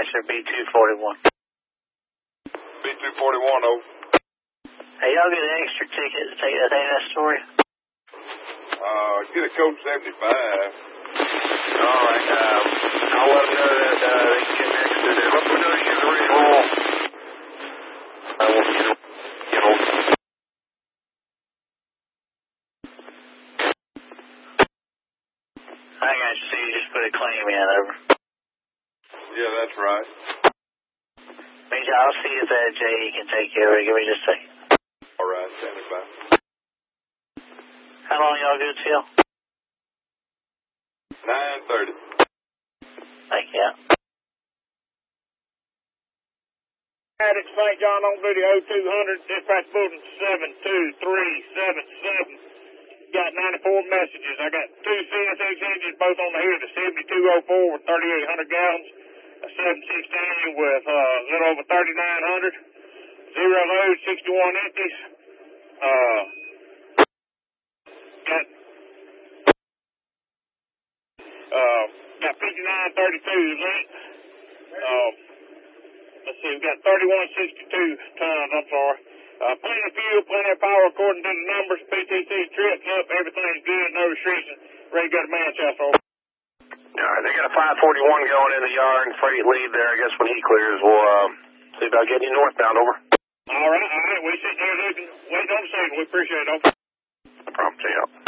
Dispatcher, B241. B241, over. Hey, y'all get an extra ticket to take that Astoria? Get a code 75. All right, I'll let them know that they can get next to it. Let me know you use the read roll. I will get hold of it. I got you. So you just put a claim in, over. Yeah, that's right. Major, I'll see if that JE can take care of it. Give me just a second. All right, standing by. How long y'all good till? 9:30. Thank you. Attic St. John on duty 0200, dispatch bulletin 72377. Got 94 messages. I got 2 CSX engines, both on the head, a 7204 with 3,800 gallons, a 716 with a little over 3,900, 0 load, 61 empties. Got 5932 length. Let's see, we got 3162 tons, I'm sorry. Plenty of fuel, plenty of power according to the numbers. PTC trips up, everything's good, no restrictions. Ready to go to Manchester. All right, they got a 541 going in the yard and freight lead there. I guess when he clears, we'll see about getting you northbound, over. All right. We sitting here waiting on the signal. We appreciate it, over. No problem, Jay.